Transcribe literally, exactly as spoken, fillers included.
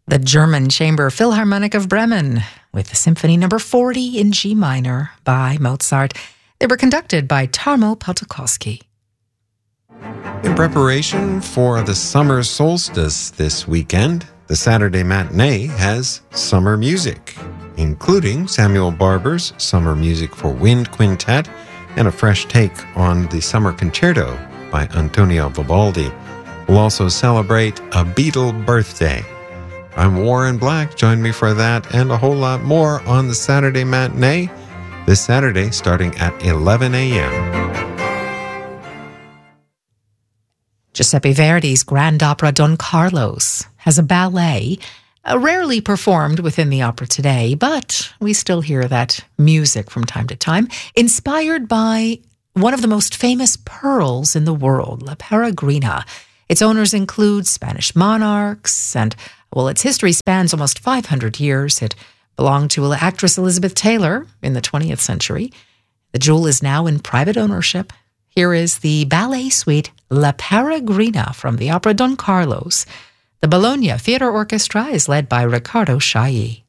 The German Chamber Philharmonic of Bremen with Symphony Number forty in G minor by Mozart. They were conducted by Tarmo Peltokoski. In preparation for the summer solstice this weekend, the Saturday matinee has summer music, including Samuel Barber's Summer Music for Wind Quintet and a fresh take on the Summer Concerto by Antonio Vivaldi. We'll also celebrate a Beatle birthday. I'm Warren Black. Join me for that and a whole lot more on the Saturday matinee this Saturday starting at eleven a.m. Giuseppe Verdi's Grand Opera Don Carlos has a ballet, uh, rarely performed within the opera today, but we still hear that music from time to time, inspired by one of the most famous pearls in the world, La Peregrina. Its owners include Spanish monarchs, and well, its history spans almost five hundred years. It belonged to actress Elizabeth Taylor in the twentieth century. The jewel is now in private ownership. Here is the ballet suite La Peregrina from the opera Don Carlos. The Bologna Theatre Orchestra is led by Riccardo Chailly.